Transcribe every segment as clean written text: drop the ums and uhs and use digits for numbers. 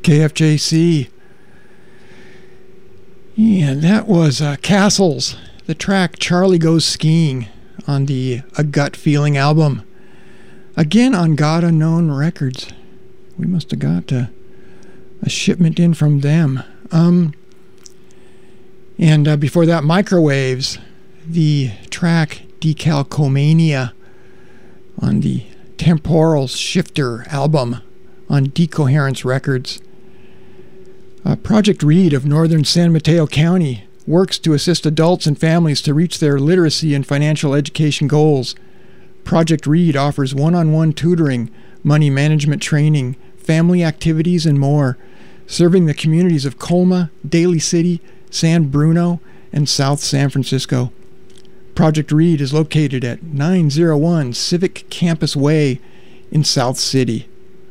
KFJC. And that was Castles, the track Charlie Goes Skiing on the A Gut Feeling album. Again on God Unknown Records. We must have got a shipment in from them. And before that, Microwaves, the track Decalcomania on the Temporal Shifter album on Decoherence Records. Project Read of northern San Mateo County works to assist adults and families to reach their literacy and financial education goals. Project Read offers one-on-one tutoring, money management training, family activities, and more, serving the communities of Colma, Daly City, San Bruno, and South San Francisco. Project Read is located at 901 Civic Campus Way in South City.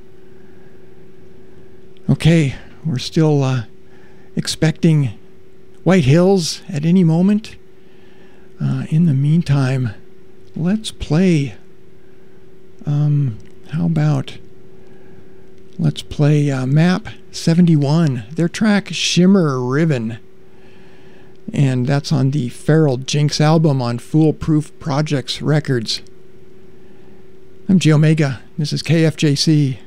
Okay, we're still expecting White Hills at any moment. In the meantime, let's play. Let's play Map 71, their track Shimmer Ribbon. And that's on the Feral Jinx album on Foolproof Projects Records. I'm G Omega. This is KFJC.